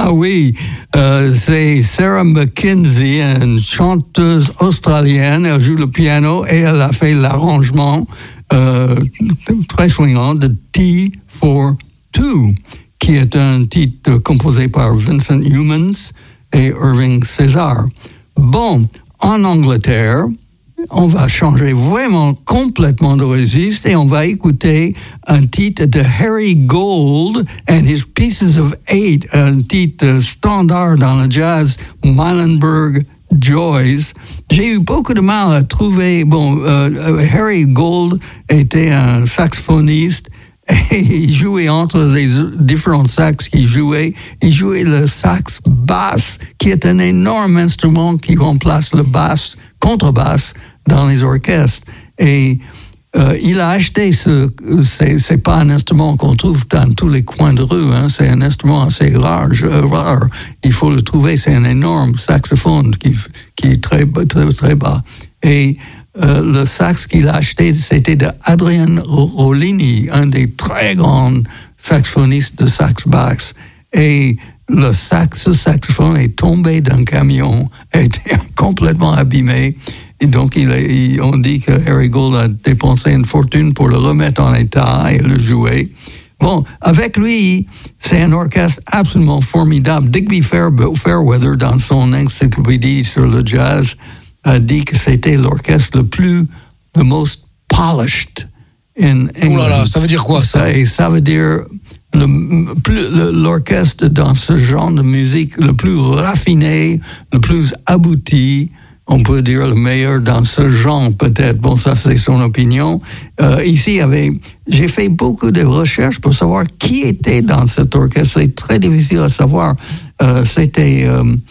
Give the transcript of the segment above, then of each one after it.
Ah oui, c'est Sarah McKenzie, une chanteuse australienne. Elle joue le piano et elle a fait l'arrangement très swingant de Tea for Two, qui est un titre composé par Vincent Youmans et Irving César. Bon, en Angleterre, on va changer vraiment complètement de registre et on va écouter un titre de Harry Gold and His Pieces of Eight, un titre standard dans le jazz, Muhlenberg Joys. J'ai eu beaucoup de mal à trouver. Harry Gold était un saxophoniste et il jouait entre les différents sax qu'il jouait. Il jouait le sax basse, qui est un énorme instrument qui remplace le basse, contrebasse dans les orchestres. Et il a acheté c'est pas un instrument qu'on trouve dans tous les coins de rue, hein, c'est un instrument assez rare. Il faut le trouver, c'est un énorme saxophone qui est très, très, très bas. Et le sax qu'il a acheté, c'était de Adrian Rollini, un des très grands saxophonistes de sax basse. Et ce saxophone est tombé d'un camion, a été complètement abîmé. Et donc, on dit que Harry Gold a dépensé une fortune pour le remettre en état et le jouer. Bon, avec lui, c'est un orchestre absolument formidable. Digby Fairweather, dans son encyclopédie sur le jazz, a dit que c'était l'orchestre the most polished in England. Oh là là, ça veut dire quoi, ça? Et ça veut dire l'orchestre dans ce genre de musique le plus raffiné, le plus abouti, on peut dire le meilleur dans ce genre peut-être. Bon, ça c'est son opinion. Ici, j'ai fait beaucoup de recherches pour savoir qui était dans cet orchestre. C'est très difficile à savoir. C'était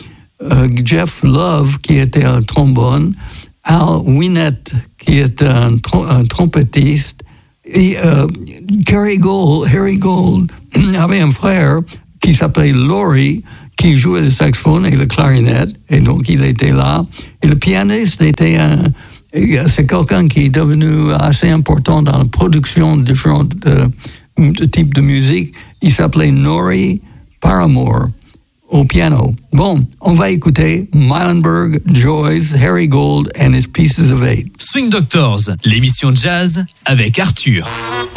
Jeff Love qui était un trombone, Al Winnett qui est un trompettiste, et Harry Gold avait un frère qui s'appelait Laurie, qui jouait le saxophone et le clarinette, et donc il était là. Et le pianiste c'est quelqu'un qui est devenu assez important dans la production de différents types de musique. Il s'appelait Norrie Paramore au piano. Bon, on va écouter Muhlenberg Joys, Harry Gold and His Pieces of Eight. Swing Doctors, l'émission jazz avec Arthur.